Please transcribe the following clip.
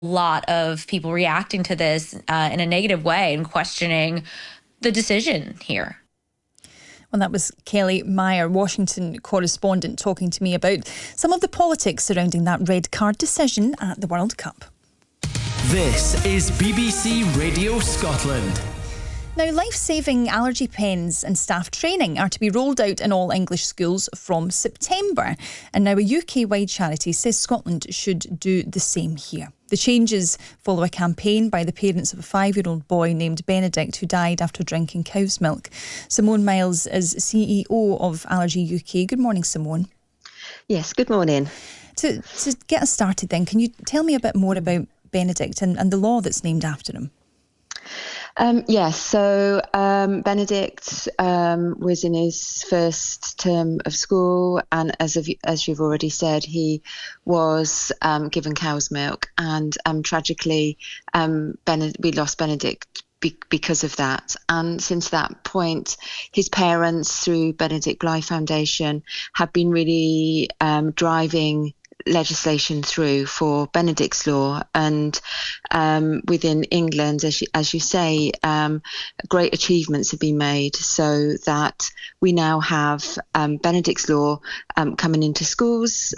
lot of people reacting to this in a negative way and questioning the decision here. Well, that was Kelly Meyer, Washington correspondent, talking to me about some of the politics surrounding that red card decision at the World Cup. This is BBC Radio Scotland. Now, life-saving allergy pens and staff training are to be rolled out in all English schools from September. And now a UK-wide charity says Scotland should do the same here. The changes follow a campaign by the parents of a 5-year-old boy named Benedict who died after drinking cow's milk. Simone Miles is CEO of Allergy UK. Good morning, Simone. Yes, good morning. To get us started then, can you tell me a bit more about Benedict and the law that's named after him? So Benedict was in his first term of school, and as you've already said, he was given cow's milk, and tragically, we lost Benedict because of that. And since that point, his parents, through Benedict Blythe Foundation, have been really driving legislation through for Benedict's Law, and within England, as you say, great achievements have been made so that we now have Benedict's Law coming into schools